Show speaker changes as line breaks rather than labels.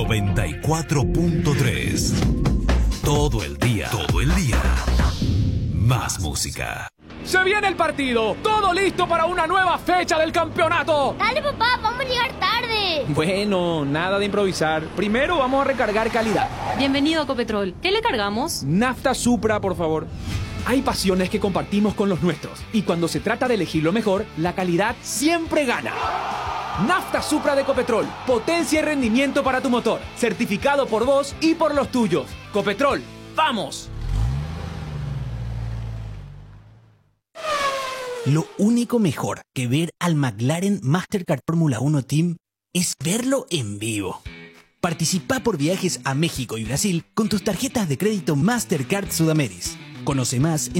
94.3. Todo el día. Todo el día. Más música.
¡Se viene el partido! ¡Todo listo para una nueva fecha del campeonato!
Dale, papá, vamos a llegar tarde.
Bueno, nada de improvisar. Primero vamos a recargar calidad.
Bienvenido a Ecopetrol. ¿Qué le cargamos?
Nafta Supra, por favor. Hay pasiones que compartimos con los nuestros. Y cuando se trata de elegir lo mejor, la calidad siempre gana. Nafta Supra de Ecopetrol. Potencia y rendimiento para tu motor. Certificado por vos y por los tuyos. Ecopetrol, ¡vamos!
Lo único mejor que ver al McLaren Mastercard Fórmula 1 Team es verlo en vivo. Participa por viajes a México y Brasil con tus tarjetas de crédito Mastercard Sudameris. Conoce más en